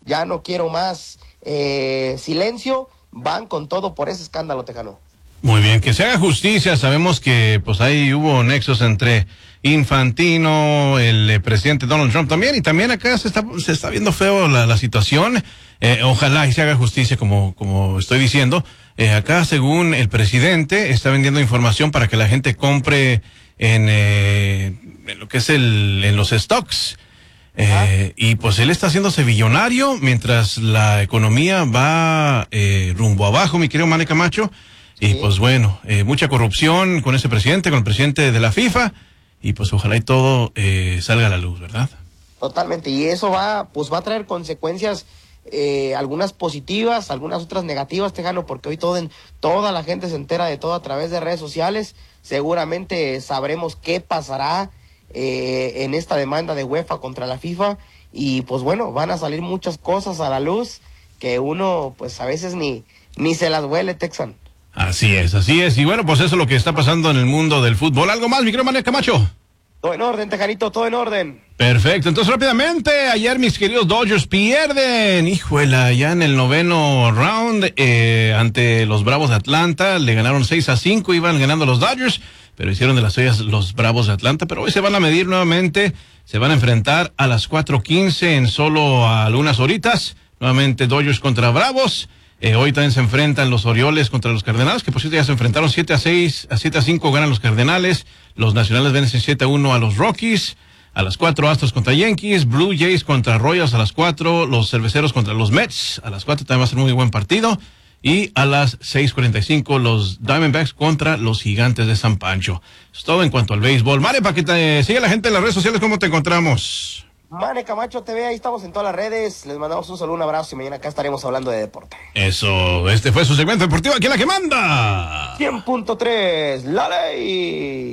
ya no quiero más silencio, van con todo por ese escándalo, Tejano. Muy bien, que se haga justicia. Sabemos que pues ahí hubo nexos entre Infantino, el presidente Donald Trump también, y también acá se está viendo feo la situación. Ojalá y se haga justicia, como estoy diciendo. Acá, según el presidente, está vendiendo información para que la gente compre en lo que es en los stocks. Y pues él está haciéndose billonario mientras la economía va rumbo abajo, mi querido Manny Camacho. Y sí, pues bueno, mucha corrupción con ese presidente, con el presidente de la FIFA, y pues ojalá y todo salga a la luz, ¿verdad? Totalmente, y eso va a traer consecuencias, algunas positivas, algunas otras negativas, Tejano, porque hoy toda la gente se entera de todo a través de redes sociales. Seguramente sabremos qué pasará en esta demanda de UEFA contra la FIFA, y pues bueno, van a salir muchas cosas a la luz que uno pues a veces ni se las huele, Texan. Así es. Y bueno, pues eso es lo que está pasando en el mundo del fútbol. ¿Algo más, mi querido Manny Camacho? Todo en orden, Tejanito, todo en orden. Perfecto, entonces rápidamente, ayer mis queridos Dodgers pierden, híjuela, ya en el noveno round, ante los Bravos de Atlanta, le ganaron 6-5, iban ganando los Dodgers, pero hicieron de las suyas los Bravos de Atlanta, pero hoy se van a medir nuevamente, se van a enfrentar a las 4:15 en solo algunas horitas, nuevamente Dodgers contra Bravos. Hoy también se enfrentan los Orioles contra los Cardenales, que por cierto ya se enfrentaron 7-6, a 7-5 ganan los Cardenales, los Nacionales vencen 7-1 a los Rockies, a las 4 Astros contra Yankees, Blue Jays contra Royals a las 4, los Cerveceros contra los Mets, a las 4 también va a ser un muy buen partido, y a las 6:45 los Diamondbacks contra los Gigantes de San Pancho. Es todo en cuanto al béisbol. Mare, para que te siga la gente en las redes sociales, ¿cómo te encontramos? Manny Camacho TV, ahí estamos en todas las redes. Les mandamos un saludo, un abrazo y mañana acá estaremos hablando de deporte. Eso, este fue su segmento deportivo aquí en La Que Manda. 100.3, la ley.